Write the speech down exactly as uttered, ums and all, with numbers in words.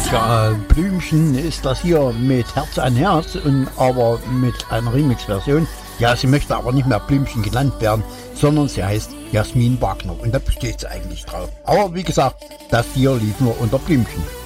Ja, Blümchen ist das hier mit Herz an Herz, und aber mit einer Remix-Version. Ja, sie möchte aber nicht mehr Blümchen genannt werden, sondern sie heißt Jasmin Wagner, und da besteht sie eigentlich drauf. Aber wie gesagt, das hier liegt nur unter Blümchen.